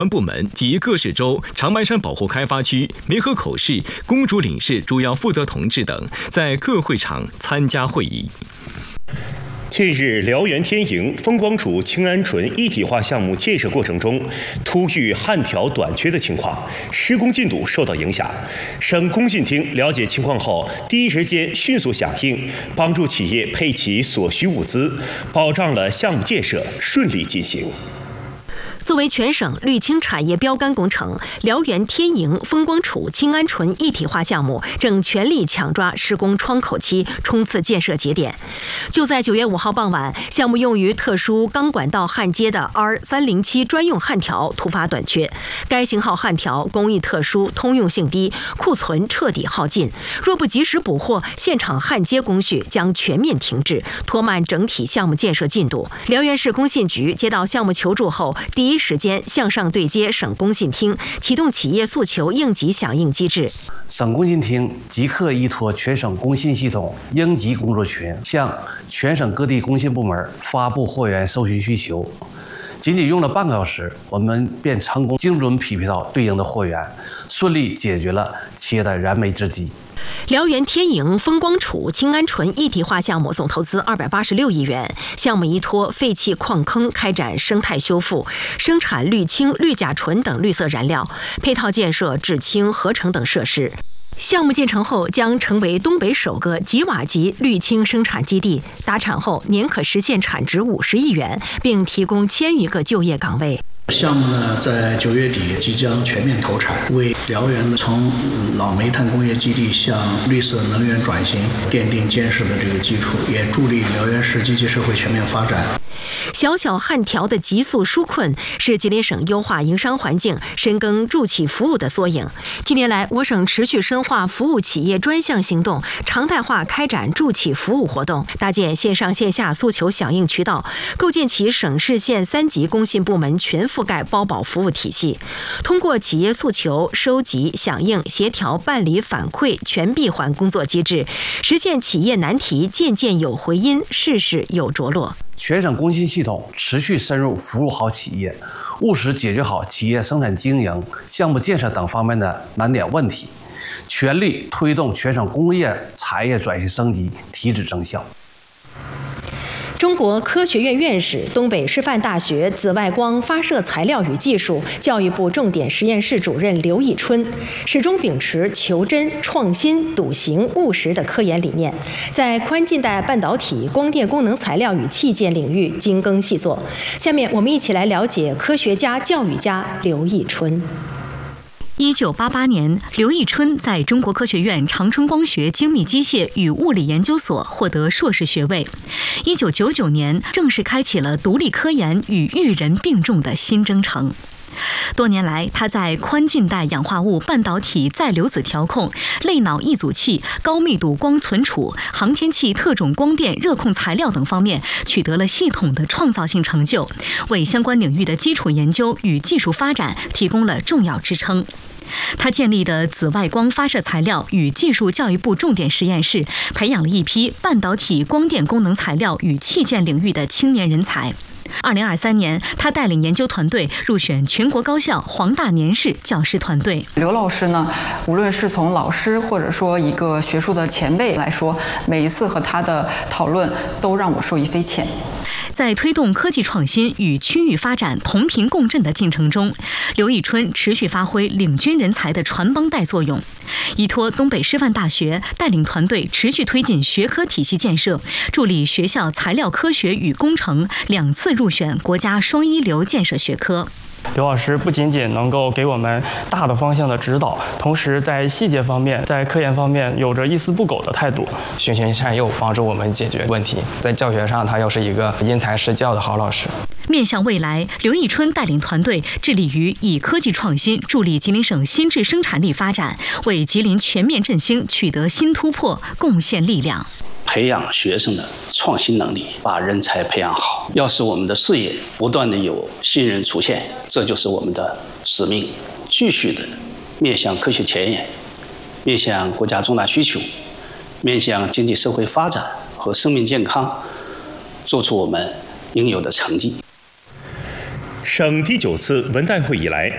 部门及各市州长白山保护开发区、梅河口市、公主岭市主要负责同志等在各会场参加会议。 近日，辽源天营风光渚氰胺醇一体化项目建设过程中，突遇焊条短缺的情况，施工进度受到影响。省工信厅了解情况后，第一时间迅速响应，帮助企业配齐所需物资，保障了项目建设顺利进行。 作为全省绿氢产业标杆工程，辽源天营风光渚氰胺醇一体化项目正全力抢抓施工窗口期，冲刺建设节点。就在9月5号傍晚，项目用于特殊钢管道焊接的 R307 专用焊条突发短缺，该型号焊条工艺特殊，通用性低，库存彻底耗尽。若不及时补货，现场焊接工序将全面停滞，拖慢整体项目建设进度。辽源市工信局接到项目求助后，第一时间向上对接省工信厅，启动企业诉求应急响应机制。 省工信厅即刻依托全省工信系统应急工作群，向全省各地工信部门发布货源收取需求。仅仅用了半个小时，我们便成功精准匹配到对应的货源，顺利解决了企业的燃眉之急。 辽源天营风光渚氰胺醇一体化项目总投资286亿元，项目依托废弃矿坑开展生态修复，生产氯氢、氯甲醇等绿色燃料，配套建设制氢、合成等设施。项目建成后将成为东北首个吉瓦级氯氢生产基地，达产后年可实现产值50亿元，并提供1000余个就业岗位。 项目呢，在9月底即将全面投产，为辽源从老煤炭工业基地向绿色能源转型奠定坚实的这个基础，也助力辽源市经济社会全面发展。 小小焊条的急速纾困是吉林省优化营商环境、深耕助企服务的缩影。近年来，我省持续深化服务企业专项行动，常态化开展助企服务活动，搭建线上线下诉求响应渠道，构建起省市县3级工信部门全覆盖包保服务体系。通过企业诉求收集、响应、协调、办理、反馈全闭环工作机制，实现企业难题件件有回音，事事有着落。 全省工信系统持续深入服务好企业，务实解决好企业生产经营、项目建设等方面的难点问题，全力推动全省工业产业转型升级，提质增效。 中国科学院院士、东北师范大学紫外光发射材料与技术教育部重点实验室主任刘义春，始终秉持求真、创新、笃行、务实的科研理念，在宽近代半导体、光电功能材料与器件领域精耕细作。下面我们一起来了解科学家、教育家刘义春。 1988年，刘义春在中国科学院长春光学精密机械与物理研究所获得硕士学位。1999年，正式开启了独立科研与育人并重的新征程。多年来，他在宽近代氧化物半导体载流子调控、类脑一组器、高密度光存储、航天器特种光电热控材料等方面取得了系统的创造性成就，为相关领域的基础研究与技术发展提供了重要支撑。他建立的紫外光发射材料与技术教育部重点实验室，培养了一批半导体光电功能材料与器件领域的青年人才。2023年，他带领研究团队入选全国高校黄大年市教师团队。 刘老师呢，无论是从老师或者说一个学术的前辈来说，每一次和他的讨论都让我受益匪浅。 在推动科技创新与区域发展同频共振的进程中，刘义春持续发挥领军人才的传帮带作用，依托东北师范大学带领团队持续推进学科体系建设，助力学校材料科学与工程2次入选国家双一流建设学科。 刘老师不仅仅能够给我们大的方向的指导，同时在细节方面、在科研方面有着一丝不苟的态度， 循循善诱，帮助我们解决问题。在教学上，他又是一个因材施教的好老师。 面向未来，刘义春带领团队致力于以科技创新助力吉林省新质生产力发展，为吉林全面振兴取得新突破贡献力量。 培养学生的创新能力，把人才培养好，要使我们的事业不断的有新人出现，这就是我们的使命。继续的面向科学前沿，面向国家重大需求，面向经济社会发展和生命健康，做出我们应有的成绩。 省第9次文代会以来，